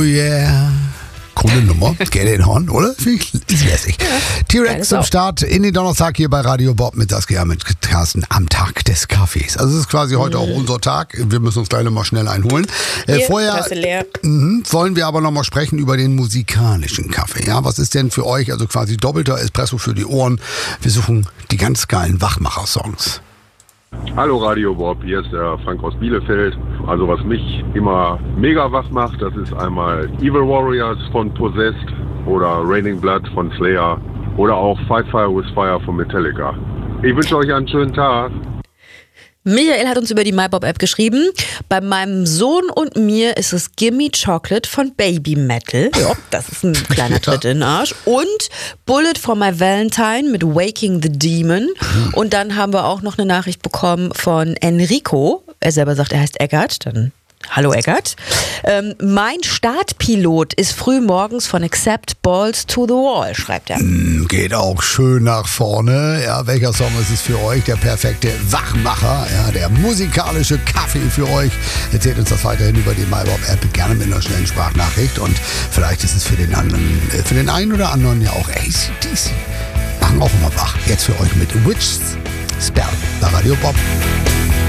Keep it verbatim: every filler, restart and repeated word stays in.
yeah. Coole Nummer. Get it on, oder? Ist lässig. T-Rex zum Start in den Donnerstag hier bei Radio Bob mit Saskia mit Carsten am Tag des Kaffees. Also es ist quasi heute mhm. auch unser Tag. Wir müssen uns gleich nochmal schnell einholen. Äh, hier, vorher leer. Mh, wollen wir aber nochmal sprechen über den musikalischen Kaffee. Ja, was ist denn für euch, also quasi doppelter Espresso für die Ohren? Wir suchen die ganz geilen Wachmacher-Songs. Hallo Radio Bob, hier ist der Frank aus Bielefeld. Also was mich immer mega wach macht, das ist einmal Evil Warriors von Possessed oder Raining Blood von Slayer oder auch Fight Fire with Fire von Metallica. Ich wünsche euch einen schönen Tag. Michael hat uns über die MyBob-App geschrieben. Bei meinem Sohn und mir ist es Gimme Chocolate von Baby Metal. Ja, das ist ein kleiner Tritt in den Arsch. Und Bullet for My Valentine mit Waking the Demon. Und dann haben wir auch noch eine Nachricht bekommen von Enrico. Er selber sagt, er heißt Eggert. Dann hallo Eggert. Ähm, mein Startpilot ist früh morgens von Accept Balls to the Wall, schreibt er. Mm, geht auch schön nach vorne. Ja, welcher Song ist es für euch? Der perfekte Wachmacher, ja, der musikalische Kaffee für euch. Erzählt uns das weiterhin über die MyBob-App, gerne mit einer schnellen Sprachnachricht. Und vielleicht ist es für den anderen, äh, für den einen oder anderen ja auch A C D C. Machen auch immer wach. Jetzt für euch mit Witch's Spell bei Radio Bob.